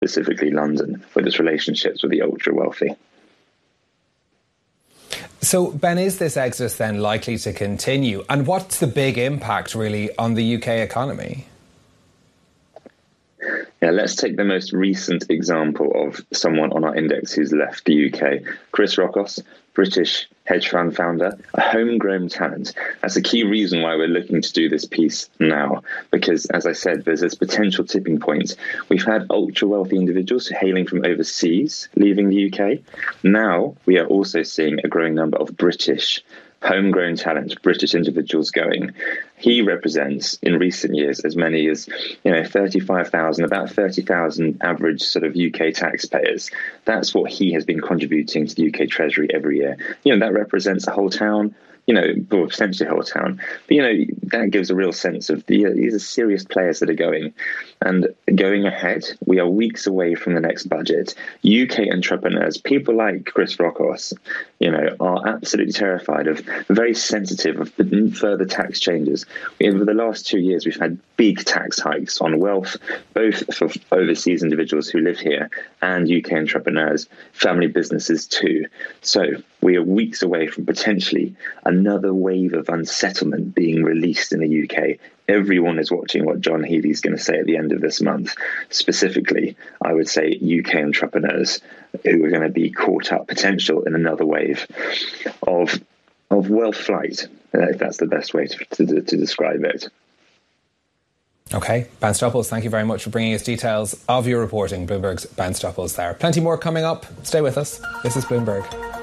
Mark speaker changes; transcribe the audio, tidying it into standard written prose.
Speaker 1: specifically London, with its relationships with the ultra-wealthy.
Speaker 2: So, Ben, is this exodus then likely to continue? And what's the big impact, really, on the UK economy?
Speaker 1: Yeah, let's take the most recent example of someone on our index who's left the UK. Chris Rockos, British hedge fund founder, a homegrown talent. That's a key reason why we're looking to do this piece now, because, as I said, there's this potential tipping point. We've had ultra-wealthy individuals hailing from overseas leaving the UK. Now we are also seeing a growing number of British homegrown talent, British individuals going. He represents, in recent years, as many as 35,000, about 30,000 average sort of UK taxpayers. That's what he has been contributing to the UK Treasury every year. That represents a whole town, or potentially a whole town. But, that gives a real sense of these are serious players that are going. And going ahead, we are weeks away from the next budget. UK entrepreneurs, people like Chris Rockos, are absolutely terrified of, very sensitive of further tax changes. Over the last 2 years, we've had big tax hikes on wealth, both for overseas individuals who live here and UK entrepreneurs, family businesses too. So we are weeks away from potentially another wave of unsettlement being released in the UK. Everyone is watching what John Healey's going to say at the end of this month. Specifically, I would say UK entrepreneurs who are going to be caught up potential in another wave of wealth flight, if that's the best way to describe it.
Speaker 2: OK, Ben Stopples, thank you very much for bringing us details of your reporting. Bloomberg's Ben Stopples there. Plenty more coming up. Stay with us. This is Bloomberg.